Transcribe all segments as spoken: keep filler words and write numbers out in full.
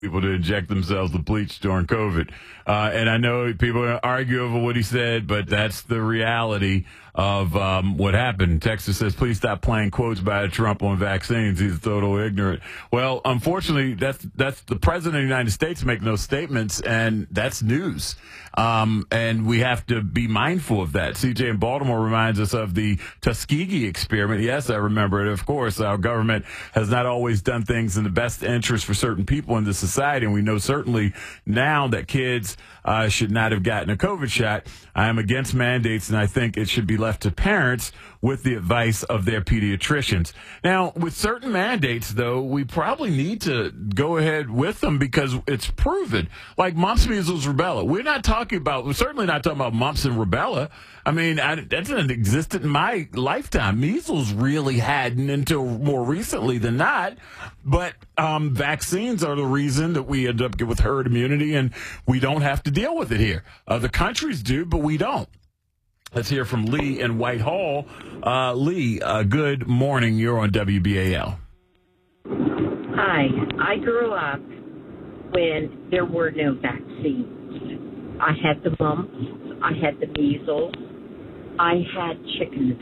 people to inject themselves with bleach during COVID. Uh, and I know people argue over what he said, but that's the reality of um, what happened. Texas says, please stop playing quotes by Trump on vaccines. He's total ignorant. Well, unfortunately, that's that's the president of the United States making those statements, and that's news. Um, and we have to be mindful of that. C J in Baltimore reminds us of the Tuskegee experiment. Yes, I remember it. Of course, our government has not always done things in the best interest for certain people in the society. And we know certainly now that kids uh, should not have gotten a COVID shot. I am against mandates, and I think it should be left to parents with the advice of their pediatricians. Now, with certain mandates, though, we probably need to go ahead with them because it's proven. Like mumps, measles, rubella. We're not talking about, we're certainly not talking about mumps and rubella. I mean, I, that didn't exist in my lifetime. Measles really hadn't until more recently than not. But um, vaccines are the reason that we end up with herd immunity, and we don't have to deal with it here. Other countries do, but we don't. Let's hear from Lee in Whitehall. Uh, Lee, uh, good morning. You're on W B A L. Hi. I grew up when there were no vaccines. I had the mumps. I had the measles. I had chicken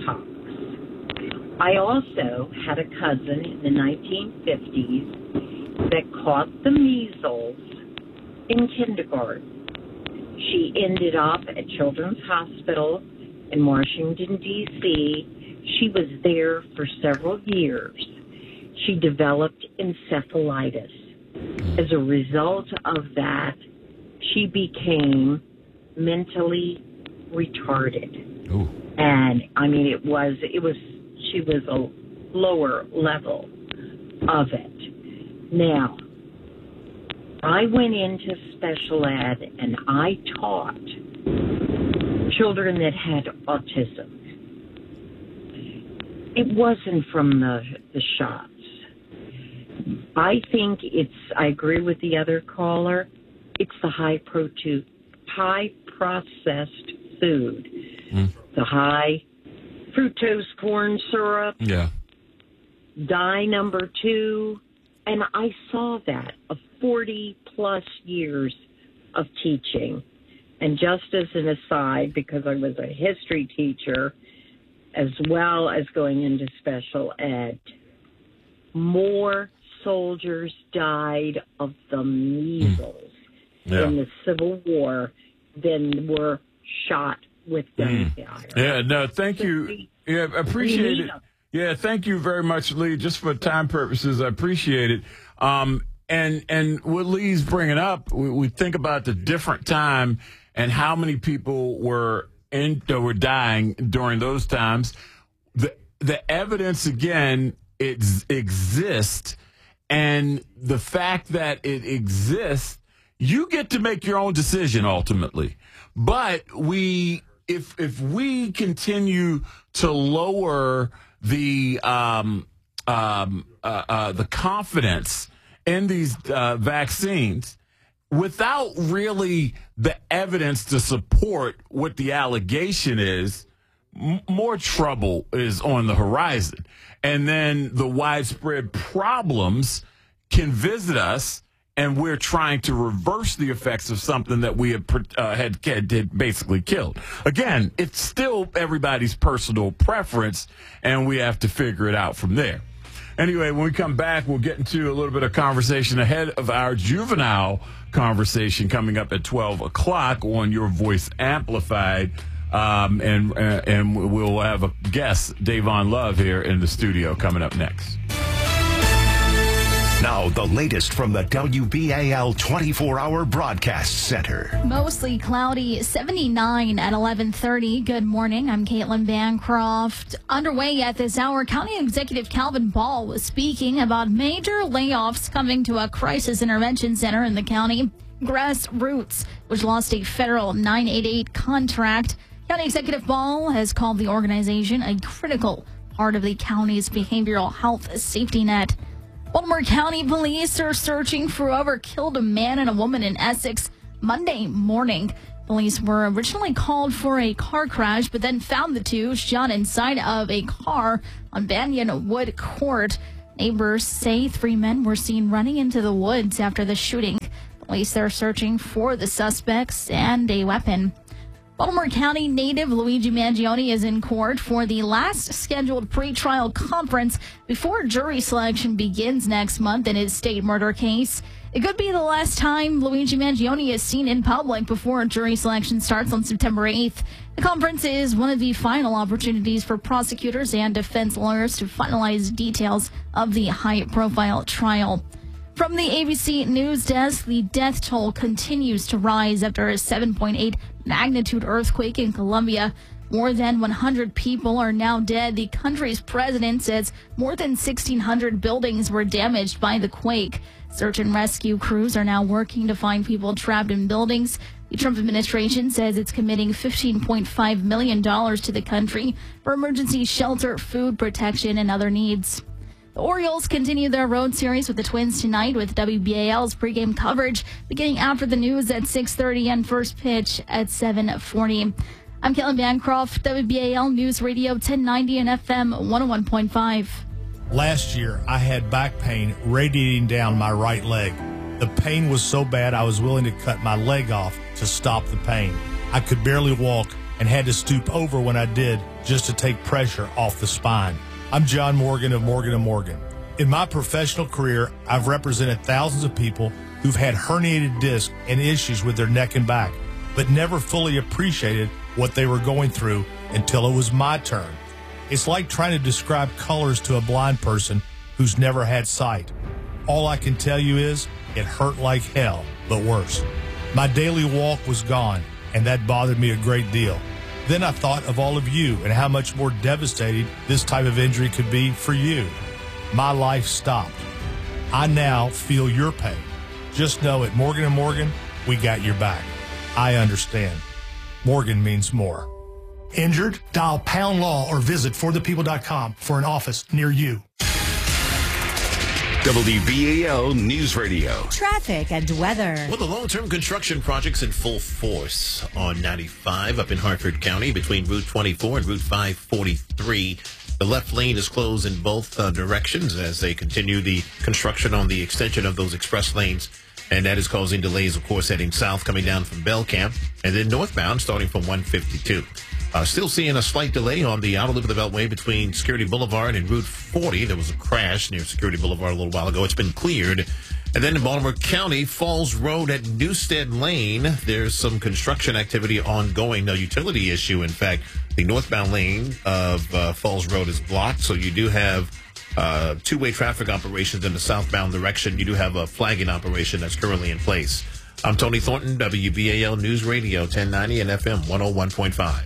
pox. I also had a cousin in the nineteen fifties that caught the measles in kindergarten. She ended up at Children's Hospital in Washington, D C She was there for several years. She developed encephalitis. As a result of that, she became mentally retarded. Ooh. And I mean, it was, it was, she was a lower level of it. Now, I went into special ed and I taught children that had autism. It wasn't from the, the shots. I think it's, I agree with the other caller, it's the high protein, high processed food, mm. the high fructose corn syrup, yeah, dye number two, and I saw that of forty plus years of teaching. And just as an aside, because I was a history teacher as well as going into special ed, more soldiers died of the measles yeah. in the Civil War than were shot with gunfire. Yeah, no, thank you. Yeah, I appreciate it. Yeah, thank you very much, Lee. Just for time purposes, I appreciate it. Um, and and what Lee's bringing up, we, we think about the different time and how many people were in uh, were dying during those times. The the evidence again it exists, and the fact that it exists, you get to make your own decision ultimately. But we, if if we continue to lower the um, um, uh, uh, the confidence in these uh, vaccines without really the evidence to support what the allegation is, m- more trouble is on the horizon. And then the widespread problems can visit us, and we're trying to reverse the effects of something that we had, uh, had, had basically killed. Again, it's still everybody's personal preference, and we have to figure it out from there. Anyway, when we come back, we'll get into a little bit of conversation ahead of our juvenile conversation coming up at twelve o'clock on Your Voice Amplified. Um, and, uh, and we'll have a guest, Davon Love, here in the studio coming up next. Now, the latest from the W B A L twenty-four hour Broadcast Center. Mostly cloudy, seventy-nine at eleven thirty. Good morning. I'm Caitlin Bancroft. Underway at this hour, County Executive Calvin Ball was speaking about major layoffs coming to a crisis intervention center in the county. Grassroots, which lost a federal nine eight eight contract. County Executive Ball has called the organization a critical part of the county's behavioral health safety net. Baltimore County Police are searching for whoever killed a man and a woman in Essex Monday morning. Police were originally called for a car crash, but then found the two shot inside of a car on Banyan Wood Court. Neighbors say three men were seen running into the woods after the shooting. Police are searching for the suspects and a weapon. Baltimore County native Luigi Mangione is in court for the last scheduled pretrial conference before jury selection begins next month in his state murder case. It could be the last time Luigi Mangione is seen in public before jury selection starts on September eighth. The conference is one of the final opportunities for prosecutors and defense lawyers to finalize details of the high-profile trial. From the A B C News Desk, the death toll continues to rise after a seven point eight magnitude earthquake in Colombia. More than one hundred people are now dead. The country's president says more than sixteen hundred buildings were damaged by the quake. Search and rescue crews are now working to find people trapped in buildings. The Trump administration says it's committing fifteen point five million dollars to the country for emergency shelter, food protection, and other needs. The Orioles continue their road series with the Twins tonight with W B A L's pregame coverage beginning after the news at six thirty and first pitch at seven forty. I'm Caitlin Bancroft, W B A L News Radio ten ninety and F M one oh one point five. Last year, I had back pain radiating down my right leg. The pain was so bad I was willing to cut my leg off to stop the pain. I could barely walk and had to stoop over when I did just to take pressure off the spine. I'm John Morgan of Morgan and Morgan. In my professional career, I've represented thousands of people who've had herniated discs and issues with their neck and back, but never fully appreciated what they were going through until it was my turn. It's like trying to describe colors to a blind person who's never had sight. All I can tell you is it hurt like hell, but worse. My daily walk was gone, and that bothered me a great deal. Then I thought of all of you and how much more devastating this type of injury could be for you. My life stopped. I now feel your pain. Just know at Morgan and Morgan, we got your back. I understand. Morgan means more. Injured? Dial pound law or visit for the people dot com for an office near you. W B A L News Radio. Traffic and weather. Well, the long-term construction project's in full force on ninety-five up in Hartford County between Route twenty-four and Route five forty-three. The left lane is closed in both uh, directions as they continue the construction on the extension of those express lanes. And that is causing delays, of course, heading south, coming down from Bell Camp, and then northbound starting from one fifty-two. Uh, still seeing a slight delay on the outer loop of the Beltway between Security Boulevard and Route forty. There was a crash near Security Boulevard a little while ago. It's been cleared. And then in Baltimore County, Falls Road at Newstead Lane, there's some construction activity ongoing. No utility issue. In fact, the northbound lane of uh, Falls Road is blocked, so you do have uh, two-way traffic operations in the southbound direction. You do have a flagging operation that's currently in place. I'm Tony Thornton, W B A L News Radio ten ninety and F M one oh one point five.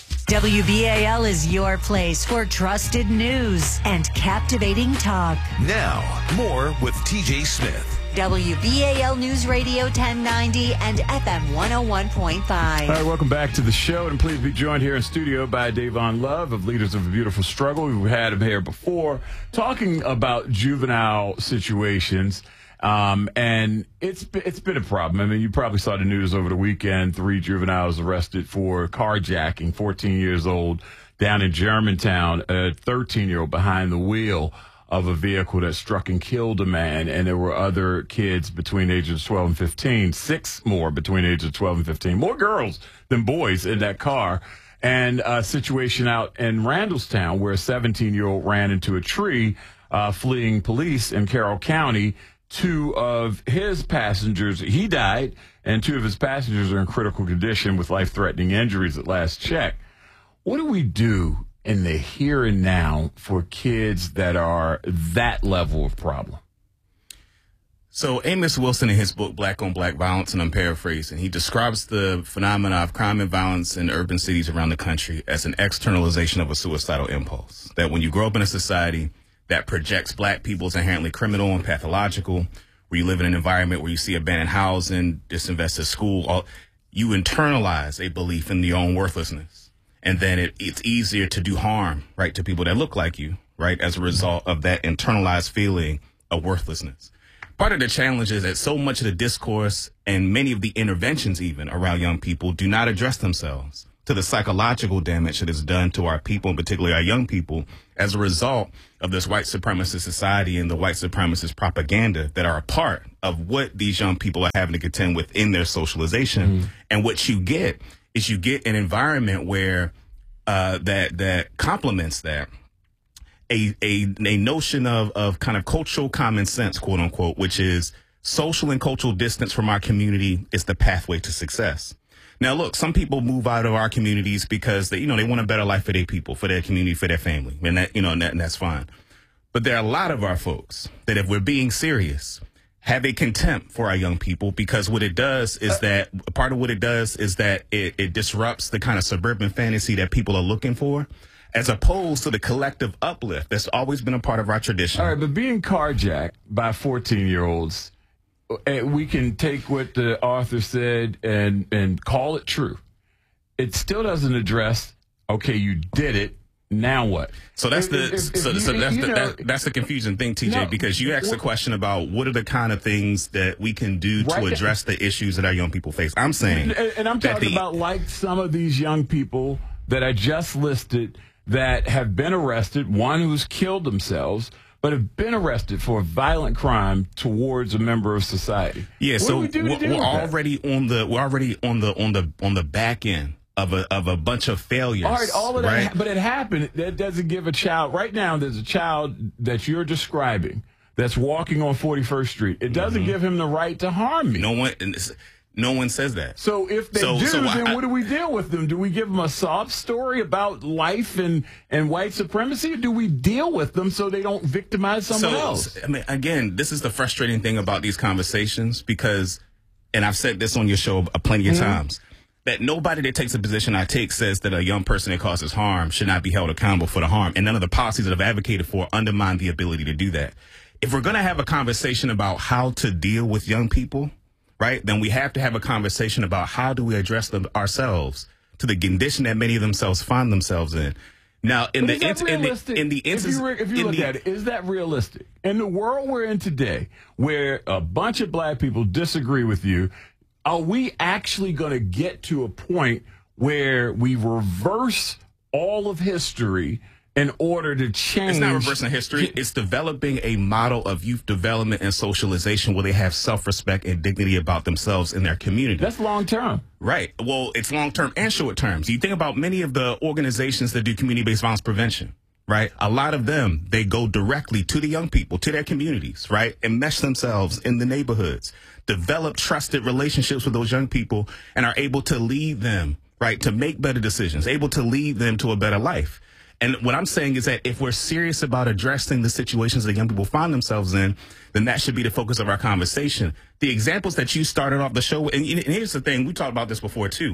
W B A L is your place for trusted news and captivating talk. Now, more with T J Smith. W B A L News Radio ten ninety and F M one oh one point five. All right, welcome back to the show, and please be joined here in studio by Davon Love of Leaders of a Beautiful Struggle. We've had him here before talking about juvenile situations. Um, and it's it's been a problem. I mean, you probably saw the news over the weekend. Three juveniles arrested for carjacking, fourteen years old, down in Germantown. A thirteen-year-old behind the wheel of a vehicle that struck and killed a man. And there were other kids between the ages of twelve and fifteen, six more between the ages of twelve and fifteen, more girls than boys in that car. And a situation out in Randallstown where a seventeen-year-old ran into a tree, uh, fleeing police in Carroll County. Two of his passengers, he died, and two of his passengers are in critical condition with life-threatening injuries at last check. What do we do in the here and now for kids that are that level of problem? So Amos Wilson, in his book, Black on Black Violence, and I'm paraphrasing, he describes the phenomena of crime and violence in urban cities around the country as an externalization of a suicidal impulse. That when you grow up in a society that projects black people as inherently criminal and pathological, where you live in an environment where you see abandoned housing, disinvested school, all, you internalize a belief in your own worthlessness. And then it, it's easier to do harm, right, to people that look like you, right, as a result of that internalized feeling of worthlessness. Part of the challenge is that so much of the discourse and many of the interventions even around young people do not address themselves to the psychological damage that is done to our people, and particularly our young people, as a result of this white supremacist society and the white supremacist propaganda that are a part of what these young people are having to contend with in their socialization. Mm. And what you get is you get an environment where uh, that that complements that. A, a, a notion of, of kind of cultural common sense, quote unquote, which is social and cultural distance from our community is the pathway to success. Now, look, some people move out of our communities because they, you know, they want a better life for their people, for their community, for their family. And that, you know, and, that, and that's fine. But there are a lot of our folks that, if we're being serious, have a contempt for our young people, because what it does is that part of what it does is that it, it disrupts the kind of suburban fantasy that people are looking for, as opposed to the collective uplift that's always been a part of our tradition. All right, but being carjacked by fourteen-year-olds, we can take what the author said and, and call it true. It still doesn't address, okay, you did it, now what? So that's the if, if, so, if so you, that's the, know, that, that's the confusing thing, T J, no, because you asked the question about what are the kind of things that we can do right to address the issues that our young people face. I'm saying, and, and I'm talking the, about like some of these young people that I just listed that have been arrested, one who's killed themselves, but have been arrested for a violent crime towards a member of society. Yeah, what so we do we're, do we're already that? on the we're already on the on the on the back end of a of a bunch of failures. All right, all of right? that, but it happened. That doesn't give a child. Right now, there's a child that you're describing that's walking on forty-first Street. It doesn't mm-hmm. give him the right to harm me. No one. No one says that. So if they so, do, so then I, what do we deal with them? Do we give them a sob story about life and, and white supremacy, or do we deal with them so they don't victimize someone so, else? I mean, again, this is the frustrating thing about these conversations, because, and I've said this on your show plenty of mm-hmm. times, that nobody that takes a position I take says that a young person that causes harm should not be held accountable for the harm. And none of the policies that I've advocated for undermine the ability to do that. If we're going to have a conversation about how to deal with young people, right, then we have to have a conversation about how do we address them ourselves to the condition that many of themselves find themselves in. Now, in the, in, in the in the instance, if you, if you look the, at it, is that realistic? In the world we're in today, where a bunch of black people disagree with you, are we actually going to get to a point where we reverse all of history in order to change? It's not reversing history. It's developing a model of youth development and socialization where they have self-respect and dignity about themselves and their community. That's long term. Right. Well, it's long term and short term. So you think about many of the organizations that do community-based violence prevention, right? A lot of them, they go directly to the young people, to their communities, right? And mesh themselves in the neighborhoods, develop trusted relationships with those young people, and are able to lead them, right, to make better decisions, able to lead them to a better life. And what I'm saying is that if we're serious about addressing the situations that young people find themselves in, then that should be the focus of our conversation. The examples that you started off the show, and, and here's the thing, we talked about this before too.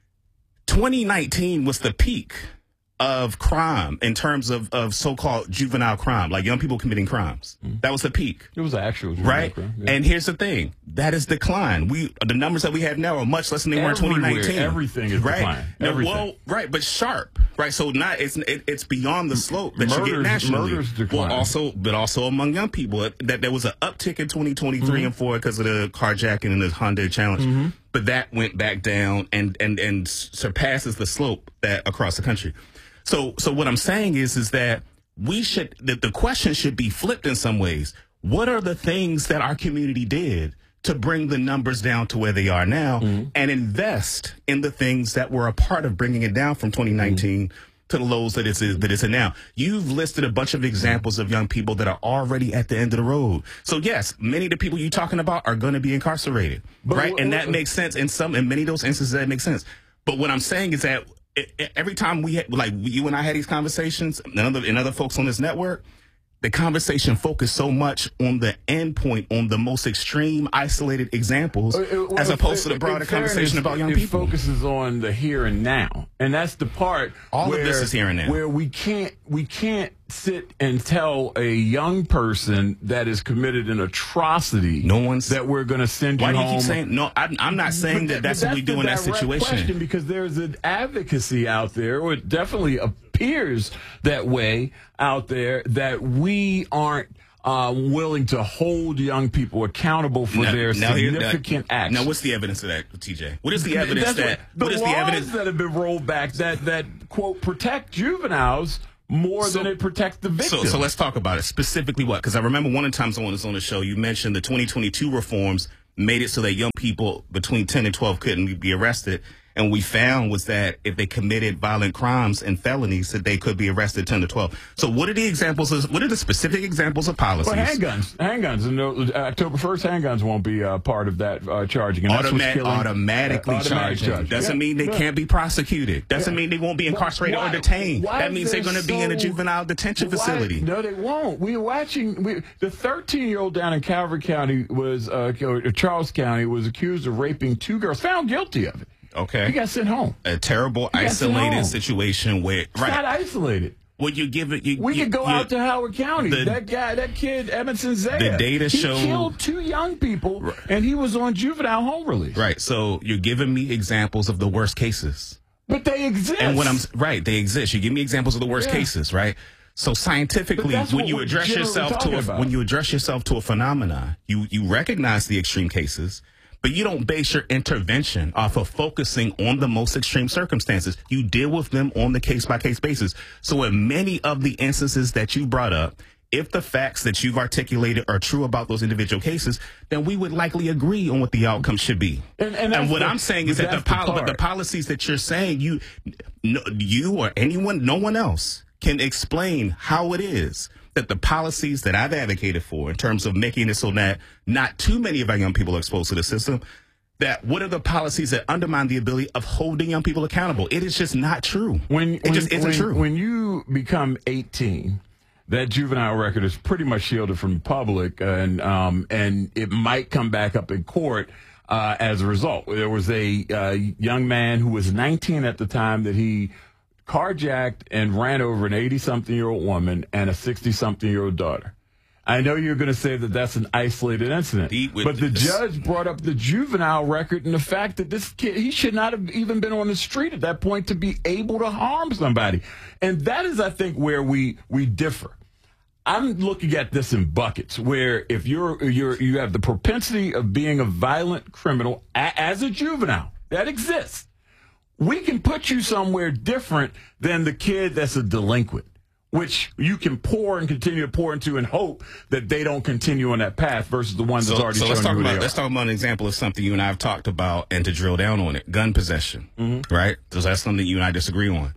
twenty nineteen was the peak of crime in terms of, of so-called juvenile crime, like young people committing crimes. Mm-hmm. That was the peak. It was actual juvenile right? crime. Yeah. And here's the thing. That is declined. We the numbers that we have now are much less than they Everywhere, were in twenty nineteen. Everything is right? declined. Everything. Well, right, but sharp. Right, so not it's it, it's beyond the slope that murders, you get nationally. Murders decline. Well, also, but also among young people, that there was an uptick in twenty twenty-three mm-hmm. and four because of the carjacking and the Hyundai Challenge. Mm-hmm. But that went back down and and and surpasses the slope that across the country. So, so what I'm saying is, is that we should, that the question should be flipped in some ways. What are the things that our community did to bring the numbers down to where they are now, mm-hmm. and invest in the things that were a part of bringing it down from twenty nineteen mm-hmm. to the lows that it's, that it's in now? You've listed a bunch of examples of young people that are already at the end of the road. So yes, many of the people you're talking about are going to be incarcerated, but, right? And that makes sense in some, in many of those instances that makes sense. But what I'm saying is that It, it, every time we had, like you and I had these conversations, and other, and other folks on this network, the conversation focused so much on the end point, on the most extreme, isolated examples, uh, well, as opposed to the broader conversation about young it people. It focuses on the here and now, and that's the part. All where, of this is here and now, where we can't we can't sit and tell a young person that has committed an atrocity. No one's that we're going to send you why home. Why do you keep saying no? I'm, I'm not saying that, that that's, that's what we do in that situation. Question, because there's an advocacy out there, or it definitely appears that way out there, that we aren't uh, willing to hold young people accountable for now, their now significant now, acts. Now, what's the evidence of that, T J? What is the evidence That's that? What, the what is laws the evidence that have been rolled back that that quote protect juveniles more so, than it protects the victim? So, so let's talk about it specifically. What? Because I remember one of the times I was on the show, you mentioned the twenty twenty-two reforms made it so that young people between ten and twelve couldn't be arrested. And we found was that if they committed violent crimes and felonies, that they could be arrested ten to twelve. So what are the examples of, what are the specific examples of policies? Well, handguns. Handguns. And uh, October first, handguns won't be uh, part of that uh, charging. And Automat- that's killing, automatically uh, charged. charged. Doesn't yeah. mean they yeah. can't be prosecuted. Doesn't yeah. mean they won't be incarcerated why, or detained. why That means they're going to be so, in a juvenile detention why, facility. No, they won't. We were watching. We, the thirteen-year-old down in Calvert County was, uh, or Charles County, was accused of raping two girls, found guilty of it. Okay. He got sent home. A terrible, He isolated situation where, it's right. not isolated. Well, you give it. You, we you, could go you, out to Howard County. The, that guy, that kid, Emerson Zaya. The data he show killed two young people, right. and he was on juvenile home release. Right. So you're giving me examples of the worst cases, but they exist. And when I'm right, they exist. You give me examples of the worst yeah. cases, right? So scientifically, when you address yourself to a, when you address yourself to a phenomenon, you you recognize the extreme cases. But you don't base your intervention off of focusing on the most extreme circumstances. You deal with them on the case-by-case basis. So in many of the instances that you brought up, if the facts that you've articulated are true about those individual cases, then we would likely agree on what the outcome should be. And, and, and what the, I'm saying is that the, pol- the, the policies that you're saying, you, no, you or anyone, no one else can explain how it is that the policies that I've advocated for in terms of making it so that not too many of our young people are exposed to the system, that what are the policies that undermine the ability of holding young people accountable? It is just not true. When, it when, just isn't when, true. When you become eighteen, that juvenile record is pretty much shielded from the public, and um, and it might come back up in court uh, as a result. There was a uh, young man who was nineteen at the time that he carjacked and ran over an eighty-something-year-old woman and a sixty-something-year-old daughter. I know you're going to say that that's an isolated incident, but the this. judge brought up the juvenile record and the fact that this kid, he should not have even been on the street at that point to be able to harm somebody. And that is, I think, where we, we differ. I'm looking at this in buckets, where if you're, you're, you have the propensity of being a violent criminal a, as a juvenile, that exists. We can put you somewhere different than the kid that's a delinquent, which you can pour and continue to pour into and hope that they don't continue on that path versus the ones so, that's already so shown let's talk you who about they are. let's talk about an example of something you and I have talked about, and to drill down on it, gun possession, mm-hmm. right? Because that's something you and I disagree on.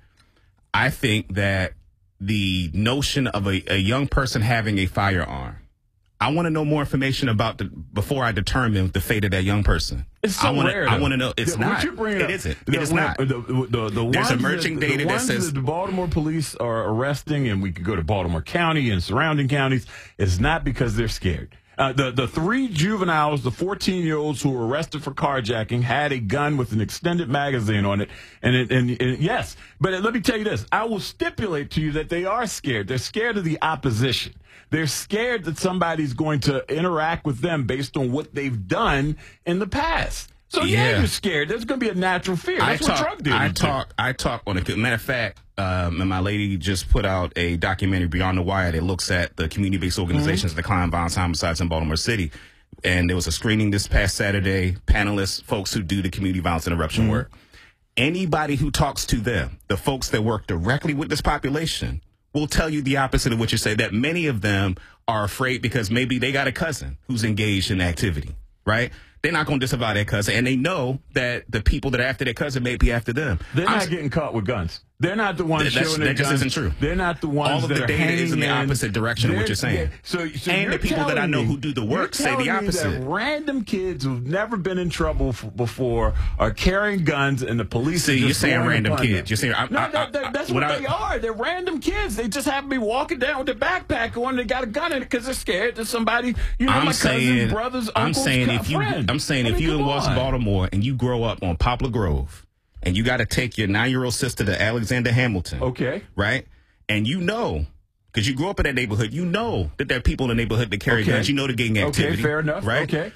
I think that the notion of a, a young person having a firearm, I want to know more information about the before I determine the fate of that young person. It's so I wanna, rare. I want to know. It's the, not. It up, isn't. The, it is not. The, the, the, the There's ones emerging that, data the that ones says that the Baltimore police are arresting, and we could go to Baltimore County and surrounding counties. It's not because they're scared. Uh, the the three juveniles, the fourteen-year-olds who were arrested for carjacking, had a gun with an extended magazine on it, and it, and, and yes. But let me tell you this: I will stipulate to you that they are scared. They're scared of the opposition. They're scared that somebody's going to interact with them based on what they've done in the past. So yeah, yeah you're scared. There's going to be a natural fear. That's I what talk, drug dealers I do. talk. I talk on a matter of fact. Um, and my lady just put out a documentary, Beyond the Wire, that looks at the community-based organizations mm-hmm. that decline violence homicides in Baltimore City. And there was a screening this past Saturday. Panelists, folks who do the community violence interruption mm-hmm. work. Anybody who talks to them, the folks that work directly with this population, will tell you the opposite of what you say, that many of them are afraid because maybe they got a cousin who's engaged in activity, right? They're not going to disavow their cousin, and they know that the people that are after their cousin may be after them. They're I'm, not getting caught with guns. They're not the ones that, showing that their just guns. isn't true. They're not the ones All of that the are data is in the opposite direction of what you're saying. So, so and the people that I know me, who do the work say the opposite. That random kids who've never been in trouble f- before are carrying guns, and the police. See, are just you're saying random kids. Them. You're saying I, no, I, that, that, I, that's I, what I, they are. They're random kids. They just happen to be walking down with their backpack on. They got a gun in it because they're scared that somebody, you know, I'm my saying, cousin's brother's I'm uncle's saying if you, friend. I'm saying I mean, if you in West on. Baltimore and you grow up on Poplar Grove, and you got to take your nine-year-old sister to Alexander Hamilton. Okay. Right? And you know, because you grew up in that neighborhood, you know that there are people in the neighborhood that carry okay. guns. You know the gang activity. Okay, fair enough. Right? Okay.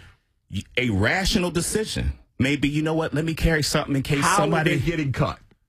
A rational decision. Maybe, you know what, let me carry something in case How somebody... are they getting caught?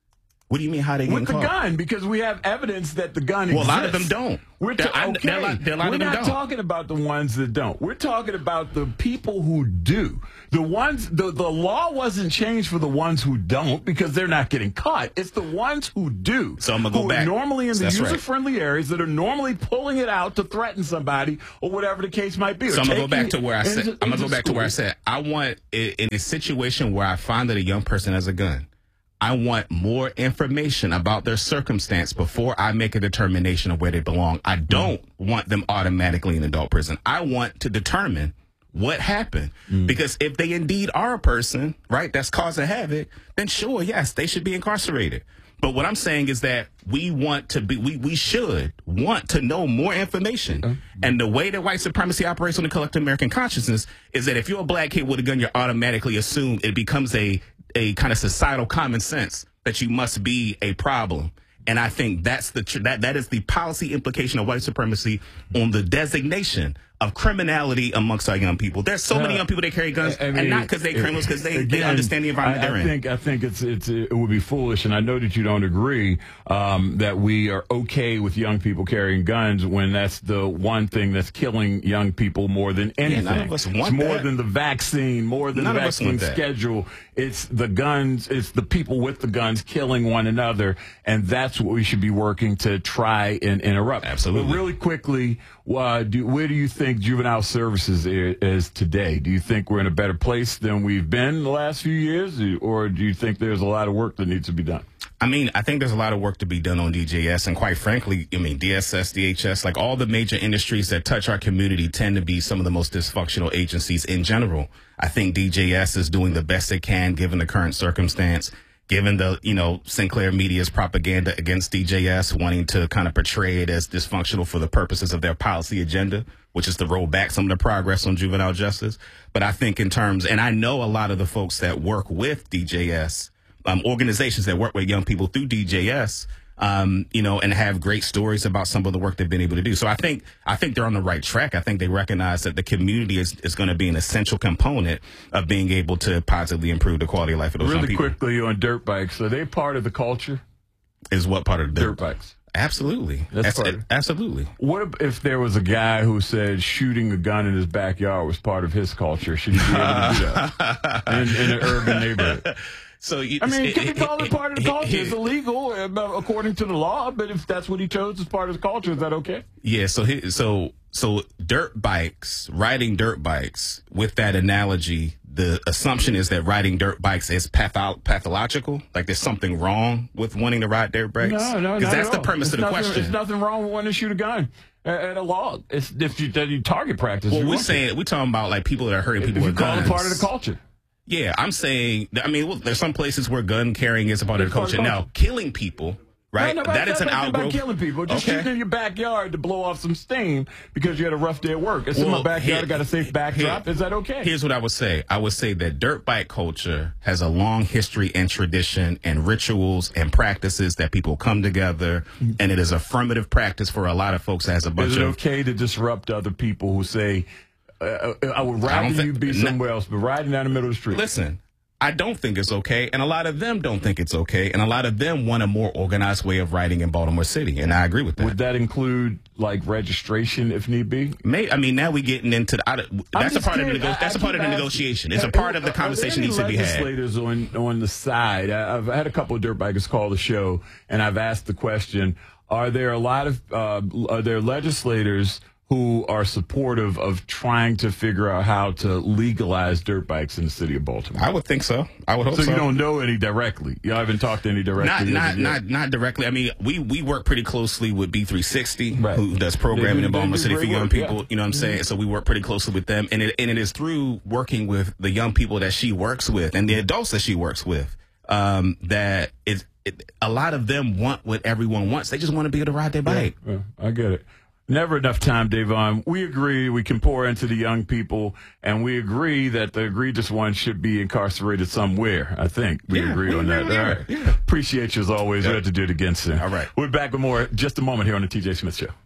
What do you mean? How they with getting the caught? gun? Because we have evidence that the gun Well, exists. a lot of them don't. We're, There- ta- I- okay. there are a lot- there are a lot We're of them not don't. talking about the ones that don't. We're talking about the people who do. The ones. The the law wasn't changed for the ones who don't because they're not getting caught. It's the ones who do. So I'm gonna go who back. Are normally in the That's right. user-friendly areas that are normally pulling it out to threaten somebody or whatever the case might be. So or I'm gonna go taking back to it where I said. into- I'm gonna go into back to where I school. said I want i- in a situation where I find that a young person has a gun. I want more information about their circumstance before I make a determination of where they belong. I don't mm. want them automatically in adult prison. I want to determine what happened. Mm. Because if they indeed are a person, right, that's causing havoc, then sure, yes, they should be incarcerated. But what I'm saying is that we want to be, we, we should want to know more information. Mm. And the way that white supremacy operates on the collective American consciousness is that if you're a black kid with a gun, you're automatically assumed it becomes a a kind of societal common sense that you must be a problem. And I think that's the tr- that that is the policy implication of white supremacy on the designation of criminality amongst our young people. There's so uh, many young people that carry guns, I mean, and not because they're criminals, because they, again, they understand the environment I, they're I in. Think, I think it's it's it would be foolish, and I know that you don't agree um, that we are okay with young people carrying guns when that's the one thing that's killing young people more than anything. Yeah, none of us want it's more that. than the vaccine, more than None the of us want vaccine that. schedule. It's the guns. It's the people with the guns killing one another, and that's what we should be working to try and interrupt. Absolutely. But really quickly, uh, do, where do you think juvenile services is today? Do you think we're in a better place than we've been the last few years, or do you think there's a lot of work that needs to be done? I mean, I think there's a lot of work to be done on D J S, and quite frankly, I mean, D S S, D H S, like all the major industries that touch our community tend to be some of the most dysfunctional agencies in general. I think D J S is doing the best it can given the current circumstance, given the, you know, Sinclair Media's propaganda against D J S, wanting to kind of portray it as dysfunctional for the purposes of their policy agenda, which is to roll back some of the progress on juvenile justice. But I think in terms, and I know a lot of the folks that work with D J S, um, organizations that work with young people through D J S, um, you know, and have great stories about some of the work they've been able to do. So I think, I think they're on the right track. I think they recognize that the community is, is going to be an essential component of being able to positively improve the quality of life of those young Really people. quickly on dirt bikes, are they part of the culture? Is what part of the Dirt bikes. Absolutely. That's That's part it, of it. absolutely. What if, if there was a guy who said shooting a gun in his backyard was part of his culture? Should he be able to do that in, in an urban neighborhood? So you, I mean, it, can we it, call it, it, part of the it, culture? it, It's illegal uh, according to the law, but if that's what he chose as part of the culture, is that okay? Yeah. So he, so so dirt bikes, riding dirt bikes. With that analogy, the assumption is that riding dirt bikes is patho- pathological. Like there's something wrong with wanting to ride dirt bikes. No, no, because not that's at the all. premise It's of the nothing, question. There's nothing wrong with wanting to shoot a gun at, at a log. It's if you, that you target practice. Well, you we're want to. saying we're talking about like people that are hurting If people you with call guns. it part of the culture. Yeah, I'm saying. I mean, well, there's some places where gun carrying is a part of the It's part of culture. the Now, culture. killing people, right? No, no, that is an about outgrowth. killing people. Just Okay. shooting in your backyard to blow off some steam because you had a rough day at work. It's in my Well, backyard. here- I got a safe backdrop. here- Is that okay? Here's what I would say. I would say that dirt bike culture has a long history and tradition and rituals and practices that people come together, and it is affirmative practice for a lot of folks that has a bunch Is it of. okay to disrupt other people who say, uh, I would I rather don't think- you be no. somewhere else, but riding down the middle of the street? Listen, I don't think it's okay, and a lot of them don't think it's okay, and a lot of them want a more organized way of riding in Baltimore City, and I agree with that. Would that include like registration if need be? May, I mean, now we're getting into the, I, that's a just part of the curious. nego- I- that's I a part of keep the asking- negotiation. It's a part of the Are conversation there needs any to be had. legislators on on the side. I- I've had a couple of dirt bikers call the show, and I've asked the question: Are there a lot of uh, are there legislators who are supportive of trying to figure out how to legalize dirt bikes in the city of Baltimore? I would think so. I would hope So so. you don't know any directly. You haven't talked to any directly. Not, as not, of yet. not, not directly. I mean, we, we work pretty closely with B three sixty, Right. who does programming They do- in Baltimore they do City for great young work, people. yeah. You know what I'm saying? So we work pretty closely with them, and it and it is through working with the young people that she works with and the adults that she works with um, that it, it, a lot of them want what everyone wants. They just want to be able to ride their bike. Yeah, I get it. Never enough time, Davon. We agree we can pour into the young people, and we agree that the egregious ones should be incarcerated somewhere. I think we Yeah, agree we on agree that. there. All right. Yeah. Appreciate you as always. We have to do it again soon. All right. We're back with more in just a moment here on the T J Smith Show.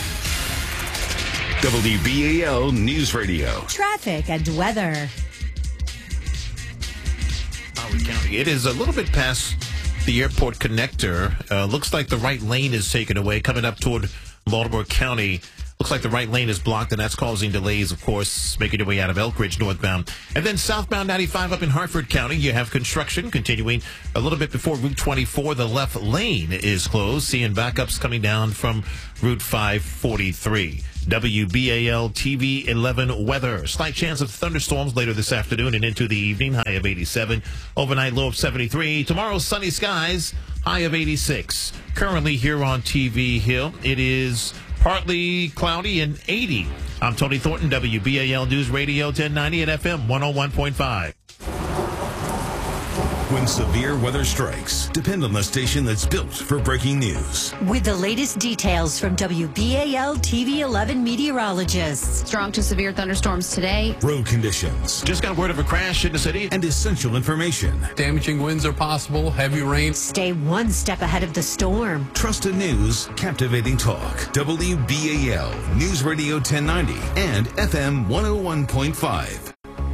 W B A L News Radio. Traffic and weather. Howard County. It is a little bit past the airport connector. Uh, looks like the right lane is taken away coming up toward Baltimore County. Looks like the right lane is blocked, and that's causing delays, of course, making your way out of Elk Ridge northbound. And then southbound ninety-five up in Hartford County, you have construction continuing a little bit before Route twenty-four. The left lane is closed, seeing backups coming down from Route five forty-three. W B A L T V eleven weather. Slight chance of thunderstorms later this afternoon and into the evening. High of eighty-seven. Overnight low of seventy-three. Tomorrow, sunny skies. High of eighty-six. Currently here on T V Hill, it is partly cloudy and eighty. I'm Tony Thornton, W B A L News Radio ten ninety and F M one oh one point five. When severe weather strikes, depend on the station that's built for breaking news. With the latest details from W B A L T V eleven meteorologists. Strong to severe thunderstorms today. Road conditions. Just got word of a crash in the city. And essential information. Damaging winds are possible. Heavy rain. Stay one step ahead of the storm. Trusted news, captivating talk. W B A L News Radio ten ninety and F M one oh one point five.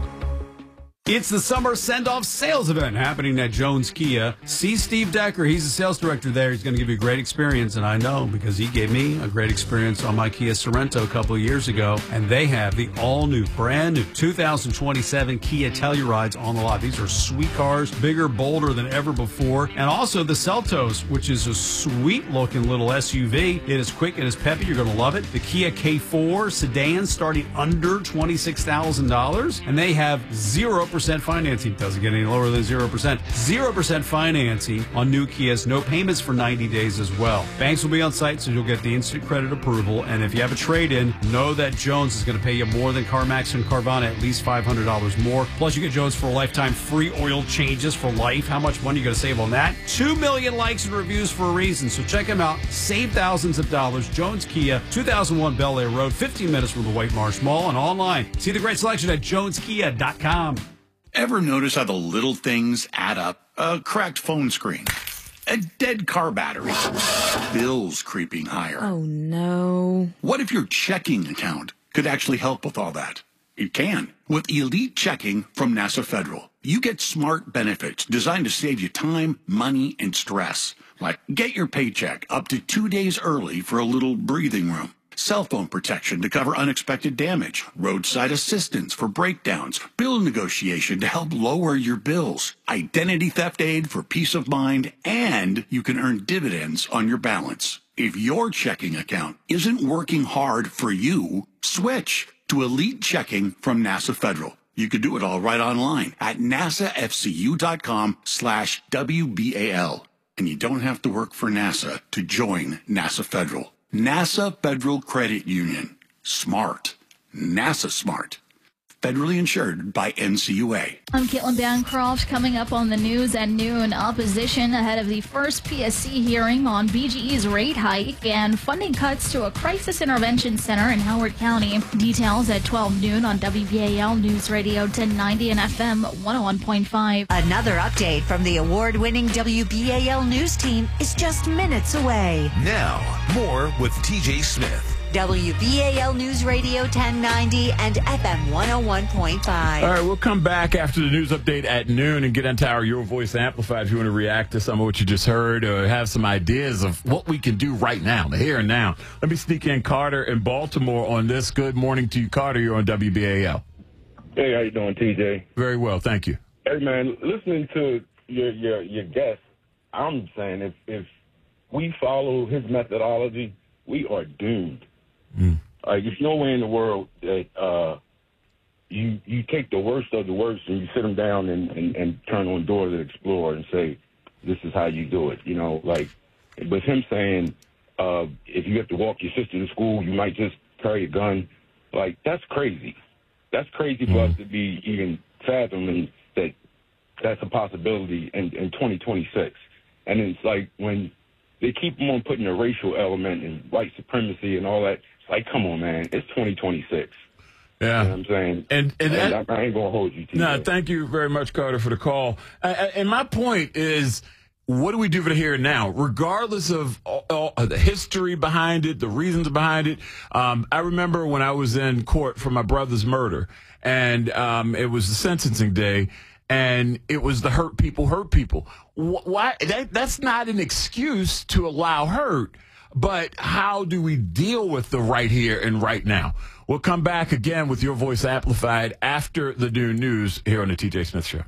It's the summer send-off sales event happening at Jones Kia. See Steve Decker. He's the sales director there. He's going to give you a great experience, and I know because he gave me a great experience on my Kia Sorento a couple of years ago, and they have the all-new, brand-new two thousand twenty-seven Kia Tellurides on the lot. These are sweet cars, bigger, bolder than ever before, and also the Seltos, which is a sweet-looking little S U V. It is quick, it is peppy. You're going to love it. The Kia K four sedan starting under twenty-six thousand dollars, and they have zero percent financing. Doesn't get any lower than zero percent. zero percent financing on new Kias. No payments for ninety days as well. Banks will be on site, so you'll get the instant credit approval. And if you have a trade-in, know that Jones is going to pay you more than CarMax and Carvana, at least five hundred dollars more. Plus, you get Jones for a lifetime free oil changes for life. How much money are you going to save on that? Two million likes and reviews for a reason. So check him out. Save thousands of dollars. Jones Kia, two thousand one Bel Air Road, fifteen minutes from the White Marsh Mall, and online. See the great selection at jones kia dot com. Ever notice how the little things add up? A cracked phone screen, a dead car battery, bills creeping higher. Oh, no. What if your checking account could actually help with all that? It can. With Elite Checking from NASA Federal, you get smart benefits designed to save you time, money, and stress. Like get your paycheck up to two days early for a little breathing room. Cell phone protection to cover unexpected damage, roadside assistance for breakdowns, bill negotiation to help lower your bills, identity theft aid for peace of mind, and you can earn dividends on your balance. If your checking account isn't working hard for you, switch to Elite Checking from NASA Federal. You could do it all right online at nasafcu.com slash WBAL. And you don't have to work for NASA to join NASA Federal. NASA Federal Credit Union. Smart. NASA smart. Federally insured by N C U A. I'm Caitlin Bancroft. Coming up on the news at noon, opposition ahead of the first P S C hearing on B G E's rate hike and funding cuts to a crisis intervention center in Howard County. Details at twelve noon on W B A L News Radio ten ninety and F M one oh one point five. Another update from the award-winning W B A L News team is just minutes away. Now, more with T J Smith. W B A L News Radio ten ninety and F M one oh one point five. All right, we'll come back after the news update at noon and get into our Your Voice Amplified if you want to react to some of what you just heard or have some ideas of what we can do right now, the here and now. Let me sneak in Carter in Baltimore on this. Good morning to you, Carter. You're on W B A L. Hey, how you doing, T J? Very well, thank you. Hey, man, listening to your your, your guest, I'm saying if, if we follow his methodology, we are doomed. Mm. Like, there's no way in the world that uh, you you take the worst of the worst and you sit them down and, and, and turn on Doors that Explore and say, this is how you do it. You know, like, with him saying, uh, if you have to walk your sister to school, you might just carry a gun. Like, that's crazy. That's crazy mm. for us to be even fathoming that that's a possibility in, in twenty twenty-six. And it's like when they keep on putting a racial element and white supremacy and all that. Like, come on, man. It's twenty twenty-six. Yeah. You know what I'm saying? And, and, and that, I ain't going to hold you, T J. No, thank you very much, Carter, for the call. Uh, and my point is, what do we do for the here and now? Regardless of all, all, the history behind it, the reasons behind it. Um, I remember when I was in court for my brother's murder, and um, it was the sentencing day. and it was the hurt people hurt people. Why? That, that's not an excuse to allow hurt, but how do we deal with the right here and right now? We'll come back again with Your Voice Amplified after the noon news here on the T J Smith Show.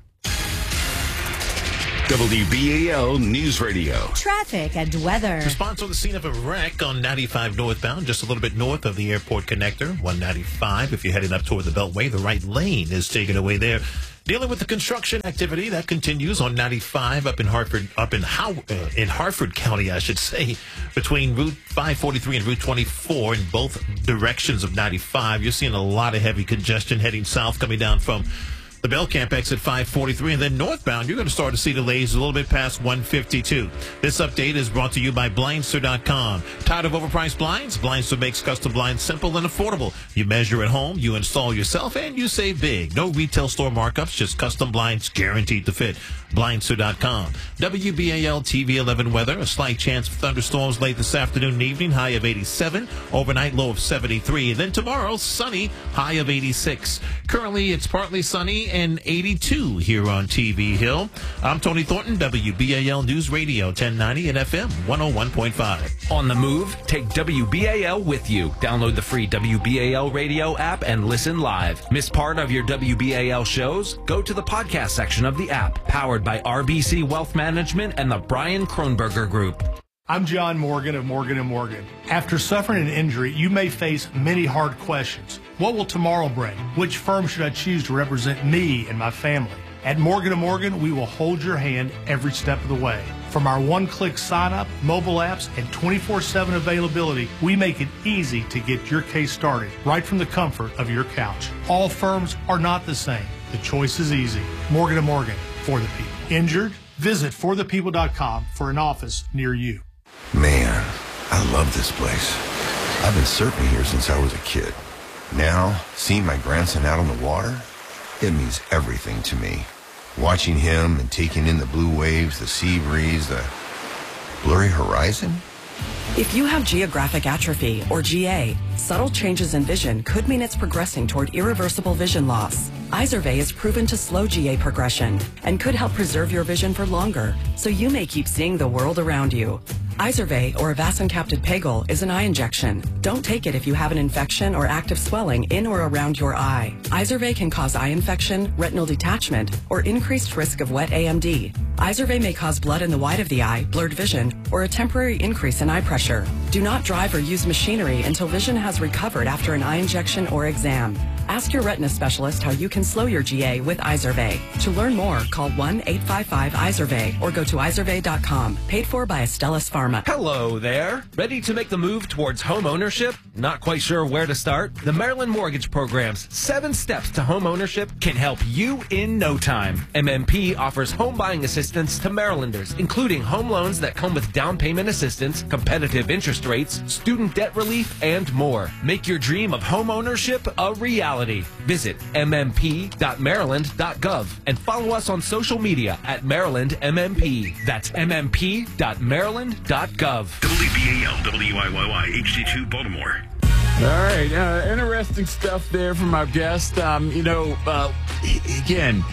W B A L News Radio. Traffic and weather. Response on the scene of a wreck on ninety-five northbound, just a little bit north of the airport connector, one ninety-five. If you're heading up toward the Beltway, the right lane is taken away there. Dealing with the construction activity that continues on ninety-five up in Hartford, up in How, uh, in Hartford County, I should say, between Route five forty-three and Route twenty-four in both directions of ninety-five. You're seeing a lot of heavy congestion heading south, coming down from the Belcamp exit five forty-three, and then northbound, you're going to start to see delays a little bit past one fifty-two. This update is brought to you by Blindster dot com. Tired of overpriced blinds? Blindster makes custom blinds simple and affordable. You measure at home, you install yourself, and you save big. No retail store markups, just custom blinds guaranteed to fit. Blindster dot com. W B A L T V eleven weather. A slight chance of thunderstorms late this afternoon and evening. High of eighty-seven. Overnight low of seventy-three. And then tomorrow, sunny. High of eighty-six. Currently, it's partly sunny and eighty-two here on T V Hill. I'm Tony Thornton, W B A L News Radio, ten ninety and F M one oh one point five. On the move, take W B A L with you. Download the free W B A L radio app and listen live. Miss part of your W B A L shows? Go to the podcast section of the app, powered by R B C Wealth Management and the Brian Kronberger Group. I'm John Morgan of Morgan and Morgan. After suffering an injury, you may face many hard questions. What will tomorrow bring? Which firm should I choose to represent me and my family? At Morgan and Morgan, we will hold your hand every step of the way. From our one-click sign-up, mobile apps, and twenty-four seven availability, we make it easy to get your case started right from the comfort of your couch. All firms are not the same. The choice is easy. Morgan and Morgan, for the people. Injured? Visit for the people dot com for an office near you. Man, I love this place. I've been surfing here since I was a kid. Now, seeing my grandson out on the water, it means everything to me. Watching him and taking in the blue waves, the sea breeze, the blurry horizon. If you have geographic atrophy, or G A, subtle changes in vision could mean it's progressing toward irreversible vision loss. Izervay is proven to slow G A progression and could help preserve your vision for longer, so you may keep seeing the world around you. Izervay, or avacincaptad pegol, is an eye injection. Don't take it if you have an infection or active swelling in or around your eye. Izervay can cause eye infection, retinal detachment, or increased risk of wet A M D. Izervay may cause blood in the white of the eye, blurred vision, or a temporary increase in eye pressure. Do not drive or use machinery until vision has recovered after an eye injection or exam. Ask your retina specialist how you can slow your G A with Izervay. To learn more, call one eight five five Izervay or go to Izervay dot com. Paid for by Astellas Pharma. Hello there. Ready to make the move towards home ownership? Not quite sure where to start? The Maryland Mortgage Program's seven steps to home ownership can help you in no time. M M P offers home buying assistance to Marylanders, including home loans that come with down payment assistance, competitive interest rates, student debt relief, and more. Make your dream of home ownership a reality. Visit m m p dot maryland dot gov and follow us on social media at Maryland M M P. That's m m p dot maryland dot gov. W B A L W I Y Y H D two Baltimore. All right, uh, interesting stuff there from our guest. Um, you know, uh, again,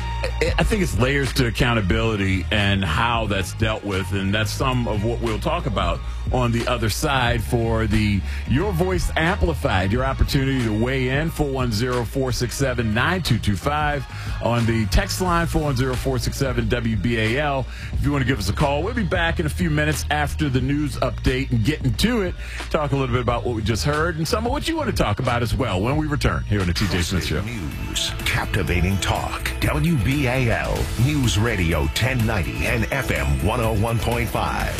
I think it's layers to accountability and how that's dealt with, and that's some of what we'll talk about on the other side for the Your Voice Amplified, your opportunity to weigh in, four one zero, four six seven, nine two two five on the text line, four one zero, four six seven, W B A L. If you want to give us a call, we'll be back in a few minutes after the news update and get into it, talk a little bit about what we just heard and some of what you want to talk about as well when we return here on the T J Smith Show. News, captivating talk, W B A L News Radio ten ninety and F M one oh one point five.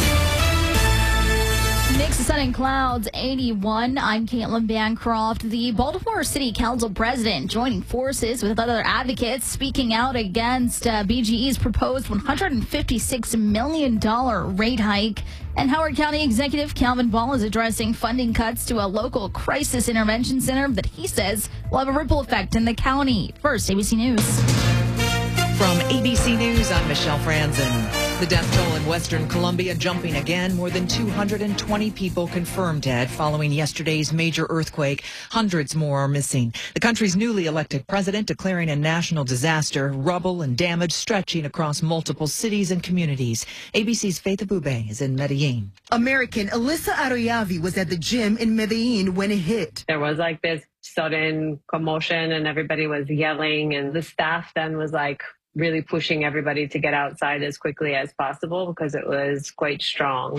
Mix of sun and clouds, eighty-one. I'm Caitlin Bancroft. The Baltimore City Council president joining forces with other advocates speaking out against uh, B G E's proposed one hundred fifty-six million dollars rate hike. And Howard County Executive Calvin Ball is addressing funding cuts to a local crisis intervention center that he says will have a ripple effect in the county. First, A B C News. From A B C News, I'm Michelle Franzen. The death toll in western Colombia jumping again. More than two hundred twenty people confirmed dead following yesterday's major earthquake. Hundreds more are missing. The country's newly elected president declaring a national disaster. Rubble and damage stretching across multiple cities and communities. A B C's Faith Abube is in Medellin. American Alyssa Aroyavi was at the gym in Medellin when it hit. There was like this sudden commotion and everybody was yelling, and the staff then was like really pushing everybody to get outside as quickly as possible because it was quite strong.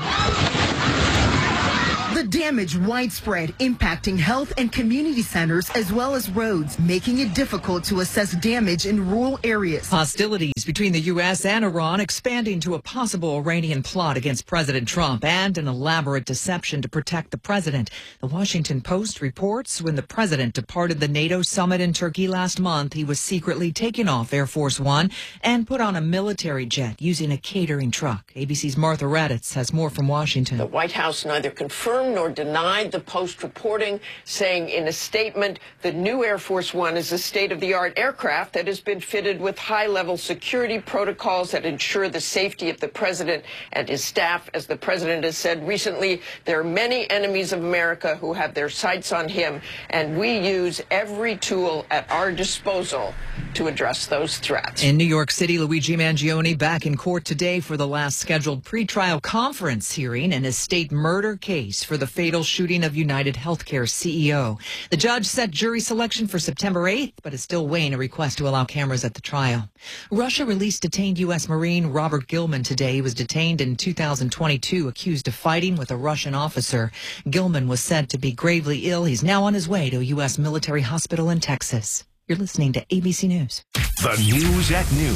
The damage widespread, impacting health and community centers as well as roads, making it difficult to assess damage in rural areas. Hostilities between the U S and Iran expanding to a possible Iranian plot against President Trump and an elaborate deception to protect the president. The Washington Post reports when the president departed the NATO summit in Turkey last month, he was secretly taken off Air Force One and put on a military jet using a catering truck. A B C's Martha Raddatz has more from Washington. The White House neither confirmed nor denied the Post reporting, saying in a statement the new Air Force One is a state-of-the-art aircraft that has been fitted with high-level security protocols that ensure the safety of the president and his staff. As the president has said recently, there are many enemies of America who have their sights on him, and we use every tool at our disposal to address those threats. In New York City, Luigi Mangione back in court today for the last scheduled pretrial conference hearing in a state murder case for the fatal shooting of United Healthcare C E O. The judge set jury selection for September eighth, but is still weighing a request to allow cameras at the trial. Russia released detained U S Marine Robert Gilman today. He was detained in two thousand twenty-two, accused of fighting with a Russian officer. Gilman was said to be gravely ill. He's now on his way to a U S military hospital in Texas. You're listening to A B C News. The News at Noon.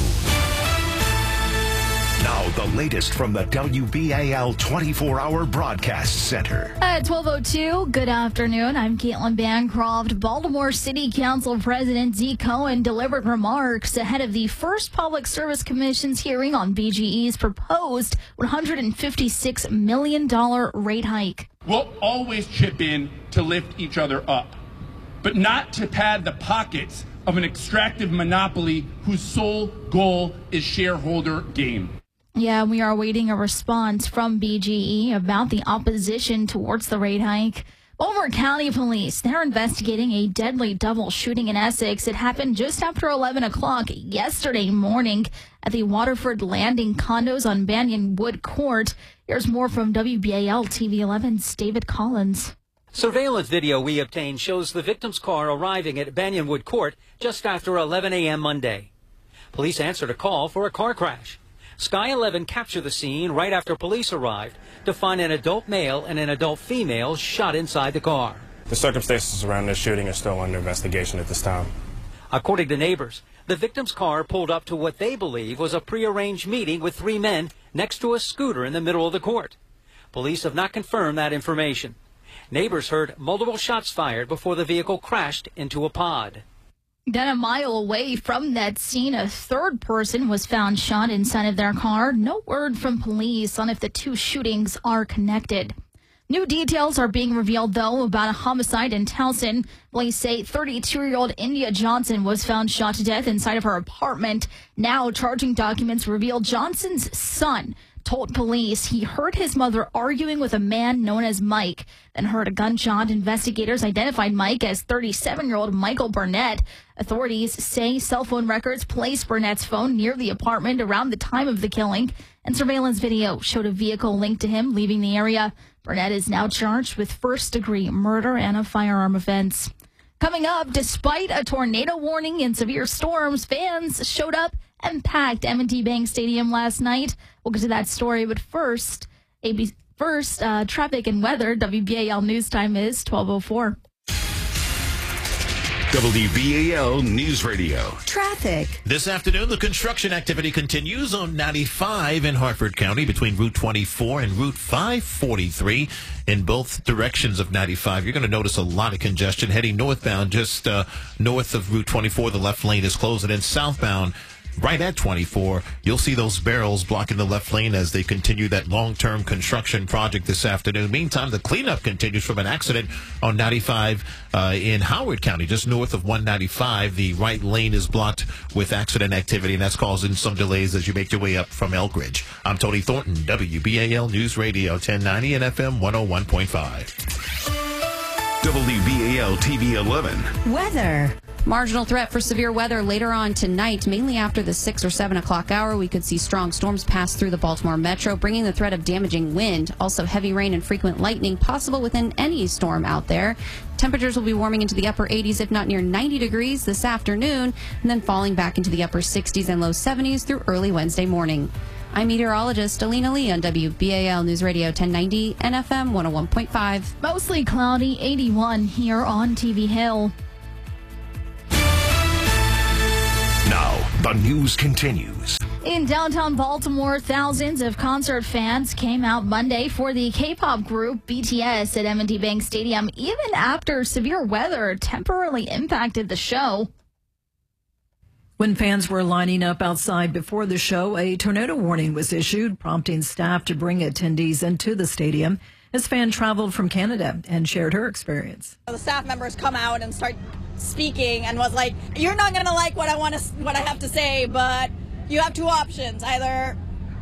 Now the latest from the W B A L twenty-four hour Broadcast Center. At twelve oh two, good afternoon. I'm Caitlin Bancroft. Baltimore City Council President Zeke Cohen delivered remarks ahead of the first Public Service Commission's hearing on B G E's proposed one hundred fifty-six million dollars rate hike. We'll always chip in to lift each other up, but not to pad the pockets of an extractive monopoly whose sole goal is shareholder gain. Yeah, we are awaiting a response from B G E about the opposition towards the rate hike. Baltimore County Police, they're investigating a deadly double shooting in Essex. It happened just after eleven o'clock yesterday morning at the Waterford Landing condos on Banyonwood Court. Here's more from W B A L T V eleven's David Collins. Surveillance video we obtained shows the victim's car arriving at Banyonwood Court just after eleven a.m. Monday. Police answered a call for a car crash. Sky eleven captured the scene right after police arrived to find an adult male and an adult female shot inside the car. The circumstances around this shooting are still under investigation at this time. According to neighbors, the victim's car pulled up to what they believe was a prearranged meeting with three men next to a scooter in the middle of the court. Police have not confirmed that information. Neighbors heard multiple shots fired before the vehicle crashed into a pod. Then a mile away from that scene, a third person was found shot inside of their car. No word from police on if the two shootings are connected. New details are being revealed, though, about a homicide in Towson. Police say thirty-two-year-old India Johnson was found shot to death inside of her apartment. Now, charging documents reveal Johnson's son told police he heard his mother arguing with a man known as Mike, then heard a gunshot. Investigators identified Mike as thirty-seven-year-old Michael Burnett. Authorities say cell phone records placed Burnett's phone near the apartment around the time of the killing, and surveillance video showed a vehicle linked to him leaving the area. Burnett is now charged with first-degree murder and a firearm offense. Coming up, despite a tornado warning and severe storms, fans showed up and packed M and T Bank Stadium last night. We'll get to that story, but first, A B C, first uh, traffic and weather. W B A L News Time is twelve oh four. W B A L News Radio. Traffic. This afternoon, the construction activity continues on ninety-five in Hartford County between Route twenty-four and Route five forty-three. In both directions of ninety-five, you're going to notice a lot of congestion heading northbound just uh, north of Route twenty-four. The left lane is closed, and then southbound right at twenty-four. You'll see those barrels blocking the left lane as they continue that long-term construction project this afternoon. Meantime, the cleanup continues from an accident on ninety-five uh, in Howard County, just north of one ninety-five. The right lane is blocked with accident activity, and that's causing some delays as you make your way up from Elkridge. I'm Tony Thornton, W B A L News Radio ten ninety and F M one oh one point five. W B A L T V eleven. Weather. Marginal threat for severe weather later on tonight, mainly after the six or seven o'clock hour. We could see strong storms pass through the Baltimore metro, bringing the threat of damaging wind. Also, heavy rain and frequent lightning possible within any storm out there. Temperatures will be warming into the upper eighties, if not near ninety degrees this afternoon, and then falling back into the upper sixties and low seventies through early Wednesday morning. I'm meteorologist Alina Lee on W B A L News Radio ten ninety and F M one oh one point five. Mostly cloudy, eighty-one here on T V Hill. Now, the news continues. In downtown Baltimore, thousands of concert fans came out Monday for the K-pop group B T S at M and T Bank Stadium, even after severe weather temporarily impacted the show. When fans were lining up outside before the show, a tornado warning was issued, prompting staff to bring attendees into the stadium. This fan traveled from Canada and shared her experience. The staff members come out and start speaking and was like, "You're not going to like what I want to, what I have to say, but you have two options. Either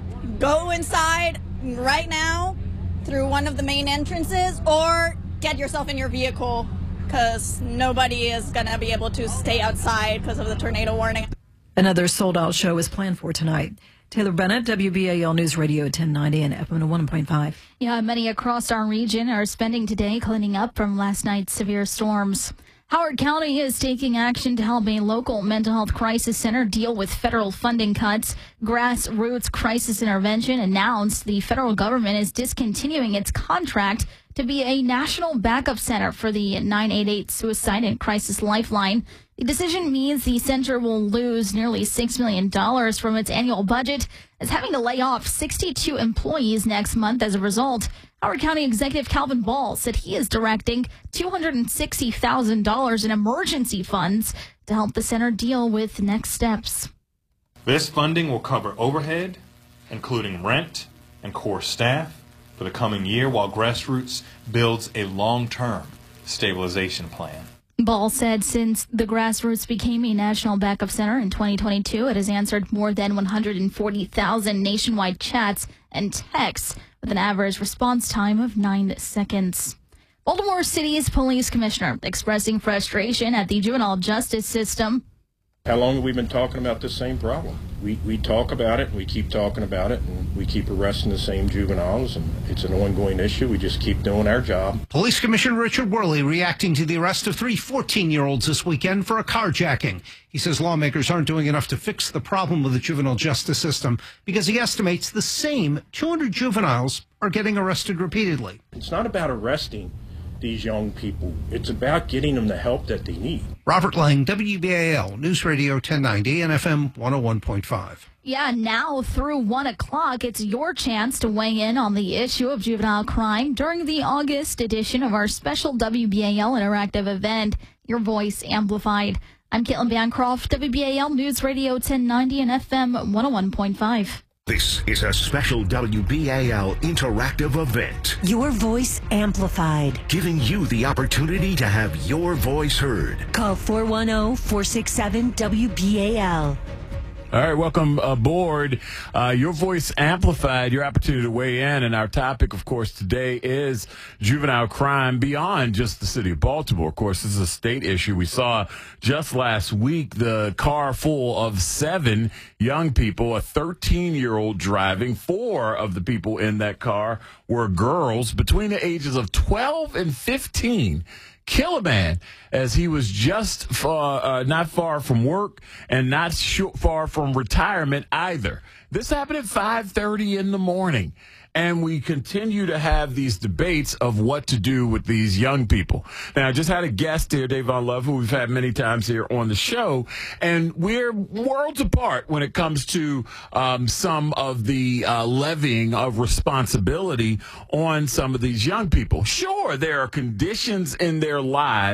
go inside right now through one of the main entrances or get yourself in your vehicle because nobody is going to be able to stay outside because of the tornado warning." Another sold-out show is planned for tonight. Taylor Bennett, W B A L News Radio ten ninety and F M one point five. Yeah, many across our region are spending today cleaning up from last night's severe storms. Howard County is taking action to help a local mental health crisis center deal with federal funding cuts. Grassroots Crisis Intervention announced the federal government is discontinuing its contract to be a national backup center for the nine eight eight Suicide and Crisis Lifeline. The decision means the center will lose nearly six million dollars from its annual budget, as having to lay off sixty-two employees next month as a result. Howard County Executive Calvin Ball said he is directing two hundred sixty thousand dollars in emergency funds to help the center deal with next steps. This funding will cover overhead, including rent and core staff, for the coming year while Grassroots builds a long-term stabilization plan. Ball said since the Grassroots became a national backup center in twenty twenty-two, it has answered more than one hundred forty thousand nationwide chats and texts with an average response time of nine seconds. Baltimore City's police commissioner expressing frustration at the juvenile justice system. How long have we been talking about this same problem? We we talk about it, and we keep talking about it, and we keep arresting the same juveniles, and it's an ongoing issue. We just keep doing our job. Police Commissioner Richard Worley reacting to the arrest of three fourteen-year-olds this weekend for a carjacking. He says lawmakers aren't doing enough to fix the problem with the juvenile justice system because he estimates the same two hundred juveniles are getting arrested repeatedly. It's not about arresting these young people. It's about getting them the help that they need. Robert Lang, W B A L News Radio ten ninety and F M one oh one point five. Yeah, now through one o'clock, it's your chance to weigh in on the issue of juvenile crime during the August edition of our special W B A L interactive event, Your Voice Amplified. I'm Caitlin Bancroft, W B A L News Radio ten ninety and F M one oh one point five. This is a special W B A L interactive event. Your Voice Amplified. Giving you the opportunity to have your voice heard. Call four one zero, four six seven, W B A L. All right, welcome aboard. Uh, Your Voice Amplified, your opportunity to weigh in. And our topic, of course, today is juvenile crime beyond just the city of Baltimore. Of course, this is a state issue. We saw just last week the car full of seven young people, a thirteen-year-old driving. Four of the people in that car were girls between the ages of twelve and fifteen. Kill a man as he was just far, uh, not far from work and not sh- far from retirement either. This happened at five thirty in the morning. And we continue to have these debates of what to do with these young people. Now, I just had a guest here, Davon Love, who we've had many times here on the show, and we're worlds apart when it comes to um, some of the uh, levying of responsibility on some of these young people. Sure, there are conditions in their lives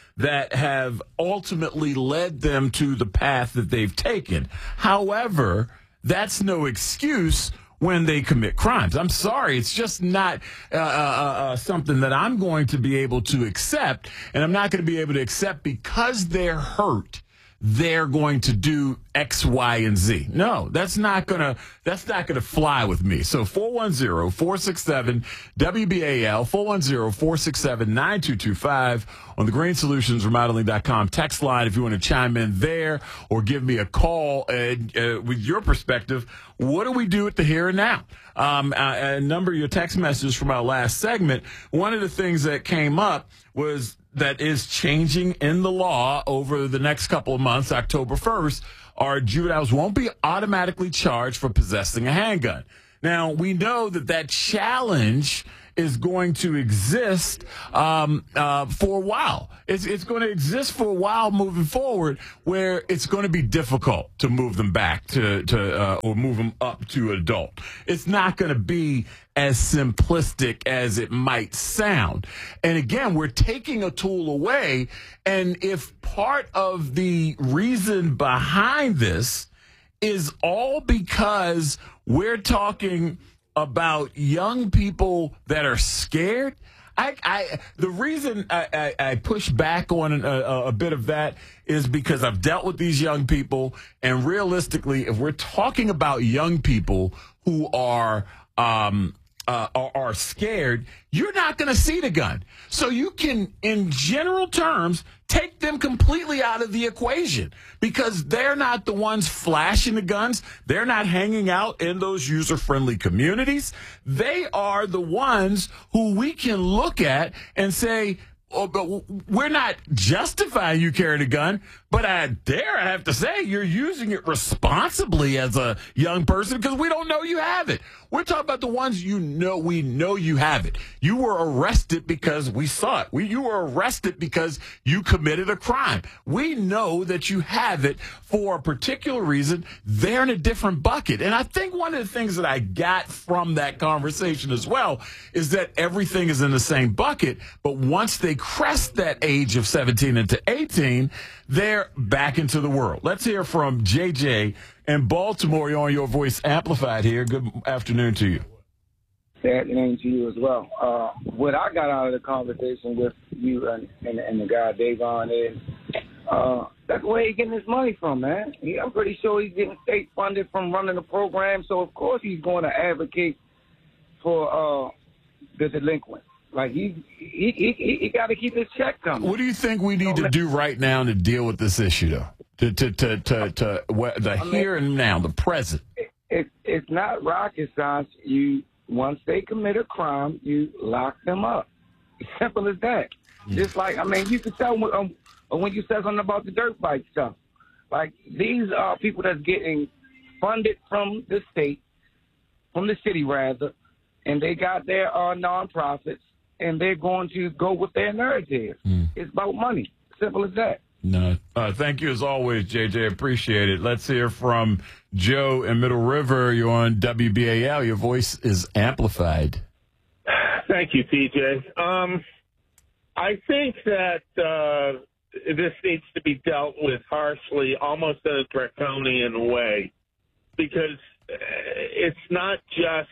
that have ultimately led them to the path that they've taken. However, that's no excuse when they commit crimes. I'm sorry. It's just not uh, uh, uh, something that I'm going to be able to accept, and I'm not going to be able to accept because they're hurt. They're going to do X, Y, and Z. No, that's not gonna that's not gonna fly with me. So four one zero, four six seven, W B A L, four one zero, four six seven, nine two two five on the green solutions remodeling dot com text line if you want to chime in there or give me a call and, uh, with your perspective. What do we do at the here and now? Um, a, a number of your text messages from our last segment. One of the things that came up was that is changing in the law over the next couple of months, October first, are juveniles won't be automatically charged for possessing a handgun. Now, we know that that challenge is going to exist um, uh, for a while. It's, it's going to exist for a while moving forward, where it's going to be difficult to move them back to, to uh, or move them up to adult. It's not going to be as simplistic as it might sound. And again, we're taking a tool away. And if part of the reason behind this is all because we're talking about young people that are scared, I, I the reason I, I, I push back on a, a bit of that is because I've dealt with these young people, and realistically, if we're talking about young people who are um, uh, are, are scared, you're not going to see the gun. So you can, in general terms, take them completely out of the equation because they're not the ones flashing the guns. They're not hanging out in those user-friendly communities. They are the ones who we can look at and say, oh, but we're not justifying you carrying a gun, but I dare I have to say you're using it responsibly as a young person because we don't know you have it. We're talking about the ones you know, we know you have it. You were arrested because we saw it. We, you were arrested because you committed a crime. We know that you have it for a particular reason. They're in a different bucket. And I think one of the things that I got from that conversation as well is that everything is in the same bucket, but once they crest that age of seventeen into eighteen, they're back into the world. Let's hear from J J in Baltimore. You're on Your Voice Amplified here. Good afternoon to you. Good afternoon to you as well. Uh, what I got out of the conversation with you and, and, and the guy Davon is uh, that's where he's getting his money from, man. He, I'm pretty sure he's getting state funded from running the program, so of course he's going to advocate for uh, the delinquent. Like, he he he, he got to keep his check coming. What do you think we need to do right now to deal with this issue, though? To to to to, to what, the I mean, here and now, the present. It, it, it's not rocket science. You once they commit a crime, you lock them up. Simple as that. Mm. Just like, I mean, you can tell when, um, when you said something about the dirt bike stuff. Like, these are people that's getting funded from the state, from the city rather, and they got their uh, nonprofits. And they're going to go with their narrative. Mm. It's about money. Simple as that. No. Uh, thank you as always, J J. Appreciate it. Let's hear from Joe in Middle River. You're on W B A L. Your voice is amplified. Thank you, P J. Um, I think that uh, this needs to be dealt with harshly, almost in a draconian way, because it's not just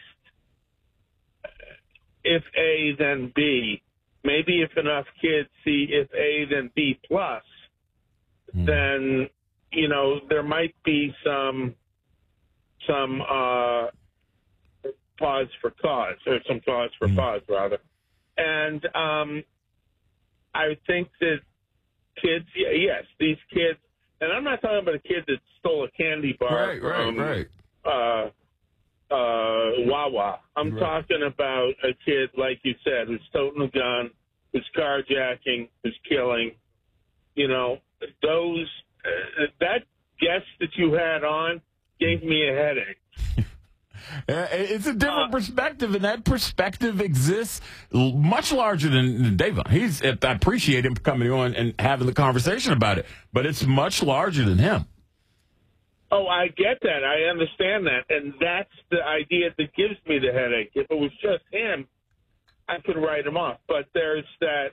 if A, then B. Maybe if enough kids see if A, then B plus, mm. then, you know, there might be some some uh, pause for cause, or some cause for mm. pause, rather. And um, I think that kids, yes, these kids, and I'm not talking about a kid that stole a candy bar right, right, from, right. Uh, uh, Wawa. I'm right. talking about a kid, like you said, who's toting a gun, who's carjacking, who's killing. You know, those, uh, that guest that you had on gave me a headache. It's a different uh, perspective, and that perspective exists much larger than, than Davon. He's, I appreciate him coming on and having the conversation about it, but it's much larger than him. Oh, I get that. I understand that. And that's the idea that gives me the headache. If it was just him, I could write him off. But there's that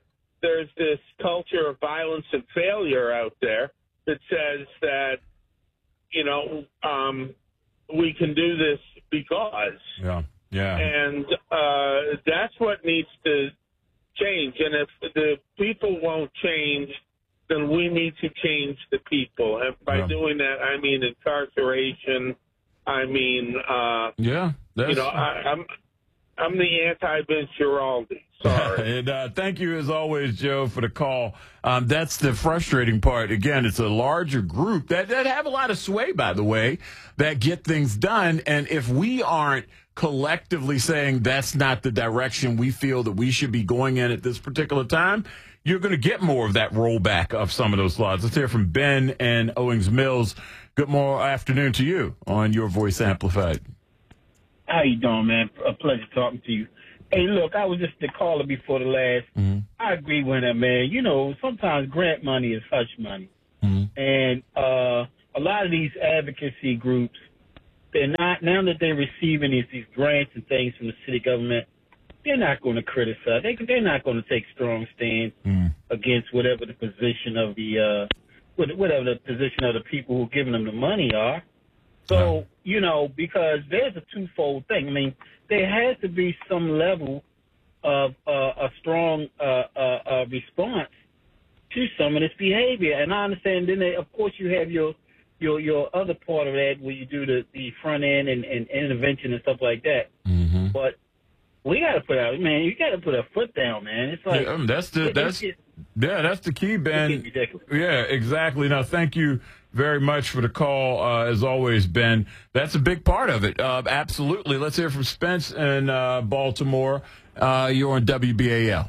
there's this culture of violence and failure out there that says that, you know, um, we can do this because. Yeah, yeah. And uh, that's what needs to change. And if the people won't change, then we need to change the people. And by Yeah. doing that, I mean incarceration. I mean, uh, Yeah, that's, you know, I, I'm I'm the anti-Vince Giraldi. Sorry. and uh, thank you, as always, Joe, for the call. Um, that's the frustrating part. Again, it's a larger group that, that have a lot of sway, by the way, that get things done. And if we aren't collectively saying that's not the direction we feel that we should be going in at this particular time, you're going to get more of that rollback of some of those laws. Let's hear from Ben and Owings Mills. Good morning, afternoon to you on Your Voice Amplified. How you doing, man? A pleasure talking to you. Hey, look, I was just the caller before the last. Mm-hmm. I agree with him, man. You know, sometimes grant money is hush money. Mm-hmm. And uh, a lot of these advocacy groups, they're not, now that they're receiving these, these grants and things from the city government, they're not going to criticize. They, they're not going to take strong stands mm. against whatever the position of the, uh, whatever the position of the people who are giving them the money are. So, you know, because there's a twofold thing. I mean, there has to be some level of uh, a strong uh, uh, uh, response to some of this behavior. And I understand then, they, of course, you have your your your other part of that where you do the, the front end and, and intervention and stuff like that. Mm-hmm. But we got to put out, man, you got to put a foot down, man. It's like, yeah, um, that's the, it, that's, it, yeah, that's the key, Ben. it's ridiculous. Yeah, exactly. Now, thank you very much for the call, uh, as always, Ben. That's a big part of it. Uh, absolutely. Let's hear from Spence in uh, Baltimore. Uh, you're on W B A L.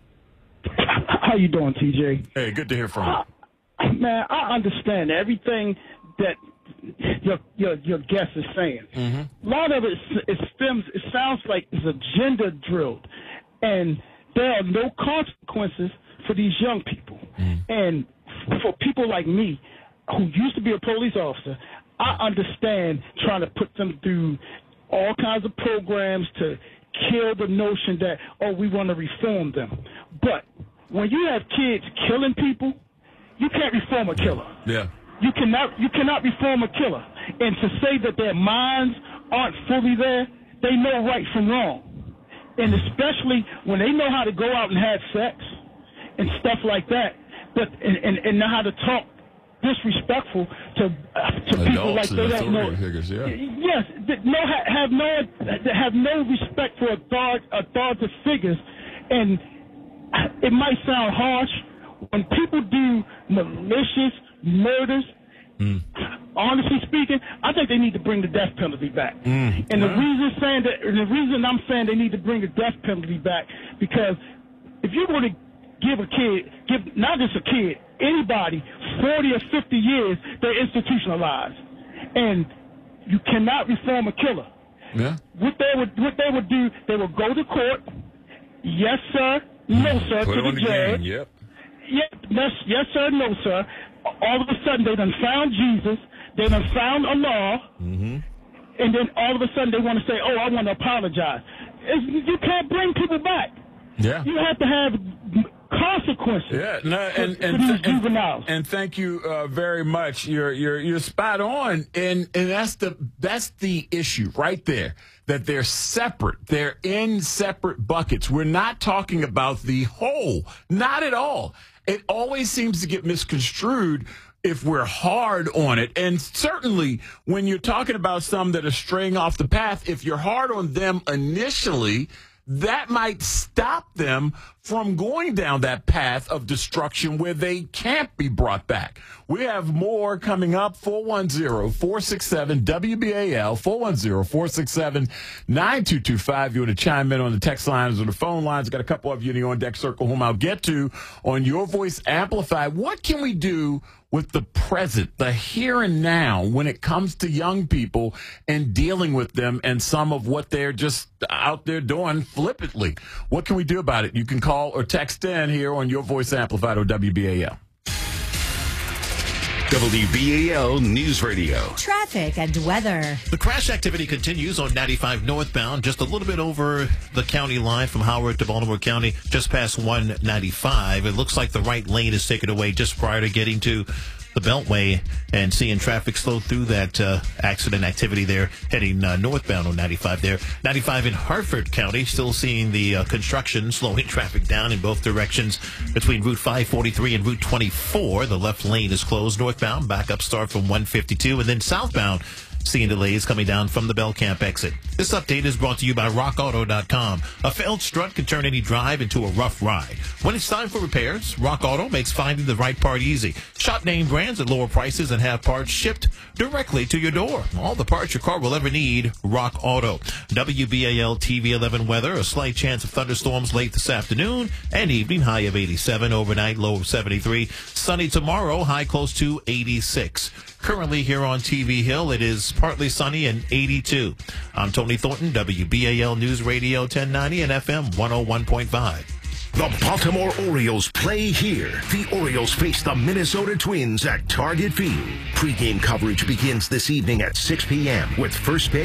How you doing, T J? Hey, good to hear from you. Uh, man, I understand everything that your your your guest is saying. Mm-hmm. A lot of it, it stems. It sounds like it's agenda drilled, and there are no consequences for these young people. Mm. And for people like me, who used to be a police officer, I understand trying to put them through all kinds of programs to kill the notion that, oh, we want to reform them. But when you have kids killing people, you can't reform a killer. Yeah. You cannot you cannot reform a killer. And to say that their minds aren't fully there, they know right from wrong. And especially when they know how to go out and have sex and stuff like that, but and, and, and know how to talk disrespectful to uh, to people like they don't know. Figures, yeah. Yes, no have no have no respect for authority, authoritative figures, and it might sound harsh when people do malicious murders. Mm. Honestly speaking, I think they need to bring the death penalty back. Mm. And the Yeah. reason saying that, and the reason I'm saying they need to bring the death penalty back, because if you were to give a kid, give not just a kid, anybody, forty or fifty years, they're institutionalized, and you cannot reform a killer. Yeah. What they would, what they would do, they would go to court. Yes, sir. No, sir. Put to it on the the judge. game. Yep. Yes, yes, yes, sir. No, sir. All of a sudden, they done found Jesus. They done found Allah. Mm-hmm. And then all of a sudden, they want to say, "Oh, I want to apologize." It's, you can't bring people back. Yeah. You have to have consequences. Yeah, no, for- and for and, these and, juveniles. and thank you uh, very much. You're you're you're spot on, and and that's the that's the issue right there. That they're separate. They're in separate buckets. We're not talking about the whole. Not at all. It always seems to get misconstrued if we're hard on it. And certainly when you're talking about some that are straying off the path, if you're hard on them initially, that might stop them from going down that path of destruction where they can't be brought back. We have more coming up. four one zero, four six seven, W B A L, four one zero, four six seven, nine two two five. You want to chime in on the text lines or the phone lines. Got a couple of you in the on-deck circle whom I'll get to on Your Voice Amplified. What can we do with the present, the here and now, when it comes to young people and dealing with them and some of what they're just out there doing flippantly? What can we do about it? You can call or text in here on Your Voice Amplified or W B A L. W B A L News Radio. Traffic and weather. The crash activity continues on ninety-five northbound, just a little bit over the county line from Howard to Baltimore County, just past one ninety-five. It looks like the right lane is taken away just prior to getting to the Beltway and seeing traffic slow through that uh, accident activity there, heading uh, northbound on ninety-five there. ninety-five in Hartford County, still seeing the uh, construction slowing traffic down in both directions between Route five forty-three and Route twenty-four. The left lane is closed northbound. Backup start from one fifty-two, and then southbound, seeing delays coming down from the Belcamp exit. This update is brought to you by rock auto dot com. A failed strut can turn any drive into a rough ride. When it's time for repairs, Rock Auto makes finding the right part easy. Shop name brands at lower prices and have parts shipped directly to your door. All the parts your car will ever need, Rock Auto. W B A L T V eleven weather, a slight chance of thunderstorms late this afternoon and evening, high of eighty-seven, overnight low of seventy-three. Sunny tomorrow, high close to eighty-six. Currently here on T V Hill, it is partly sunny and eighty-two. I'm Tony Thornton, W B A L News Radio ten ninety and F M one oh one point five. The Baltimore Orioles play here. The Orioles face the Minnesota Twins at Target Field. Pre-game coverage begins this evening at six p.m. with first pitch